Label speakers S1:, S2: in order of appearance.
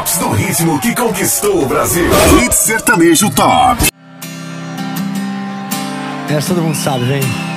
S1: tops do ritmo que conquistou o Brasil. Hit Sertanejo Top.
S2: Essa todo mundo sabe, vem.